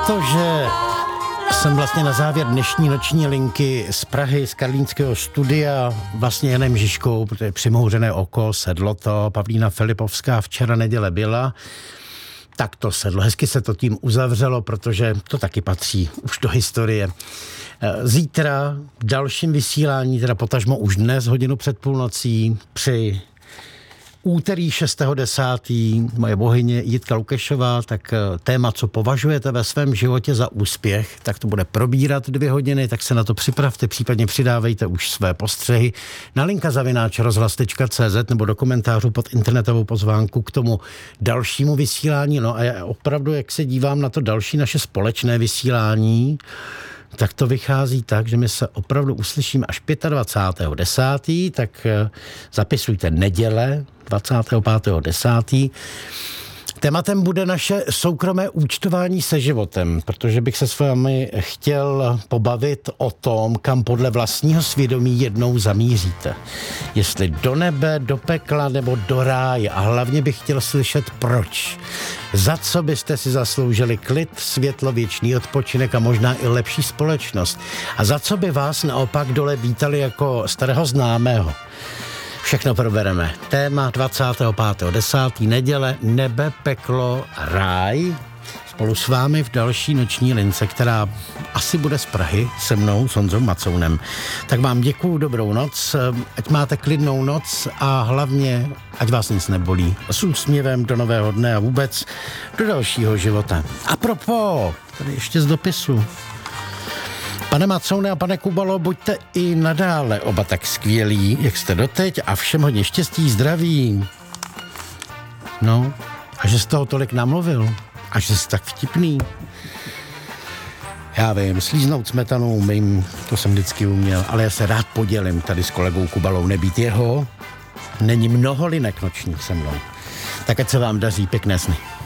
Protože jsem vlastně na závěr dnešní noční linky z Prahy, z karlínského studia, vlastně Janem Žižkou, protože přimouřené oko, sedlo to, Pavlína Filipovská včera neděle byla, tak to sedlo. Hezky se to tím uzavřelo, protože to taky patří už do historie. Zítra v dalším vysílání, teda potažmo už dnes, hodinu před půlnocí, při úterý 6.10. moje bohyně Jitka Lukešová, tak téma, co považujete ve svém životě za úspěch, tak to bude probírat 2 hodiny, tak se na to připravte, případně přidávejte už své postřehy na linka@rozhlas.cz nebo do komentářů pod internetovou pozvánku k tomu dalšímu vysílání. No a já opravdu, jak se dívám na to další naše společné vysílání, tak to vychází tak, že my se opravdu uslyšíme až 25.10., tak zapisujte neděle 25.10. Tématem bude naše soukromé účtování se životem, protože bych se s vámi chtěl pobavit o tom, kam podle vlastního svědomí jednou zamíříte. Jestli do nebe, do pekla nebo do ráje. A hlavně bych chtěl slyšet proč. Za co byste si zasloužili klid, světlo, věčný odpočinek a možná i lepší společnost. A za co by vás naopak dole vítali jako starého známého. Všechno probereme. Téma 25.10. neděle, nebe, peklo, ráj. Spolu s vámi v další noční lince, která asi bude z Prahy se mnou, s Honzou Macounem. Tak vám děkuju, dobrou noc, ať máte klidnou noc a hlavně, ať vás nic nebolí. S úsměvem do nového dne a vůbec do dalšího života. A propos, tady ještě z dopisu. Pane Macoune a pane Kubalo, buďte i nadále oba tak skvělí, jak jste doteď a všem hodně štěstí, zdraví. No, a že z toho tolik namluvil. A že jsi tak vtipný. Já vím, slíznout smetanu umím, to jsem vždycky uměl, ale já se rád podělím tady s kolegou Kubalou, nebýt jeho. Není mnoho linek nočních se mnou. Tak ať se vám daří, pěkné sny.